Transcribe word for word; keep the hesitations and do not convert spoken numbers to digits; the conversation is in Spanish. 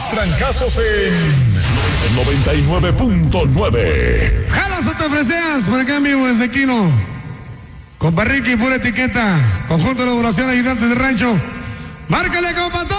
Más trancazos en noventa y nueve punto nueve. Jalas o te ofreces por acá en vivo desde Quino. Con Barriqui, pura etiqueta. Conjunto de elaboración, ayudantes de rancho. Márcale, compa.